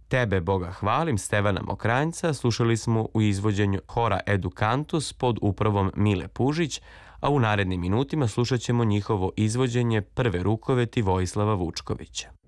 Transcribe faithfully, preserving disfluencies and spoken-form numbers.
Tebe Boga hvalim Stevana Mokranjca slušali smo u izvođenju Hora Educantus pod upravom Mile Pužić, a u narednim minutima slušat ćemo njihovo izvođenje Prve rukoveti Vojislava Vučkovića.